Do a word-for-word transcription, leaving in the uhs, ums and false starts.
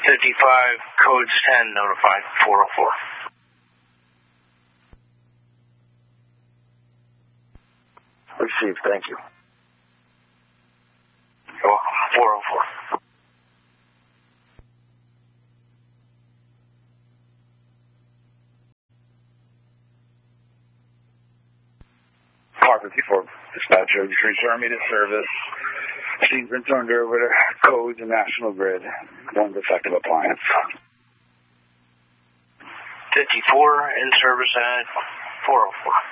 fifty-five, codes ten, notified, four oh four. Received, thank you. Oh, four oh four. Car fifty-four, dispatcher, return me to service. Scene's been turned over to codes and National Grid. One defective appliance. fifty-four, in service at four oh four.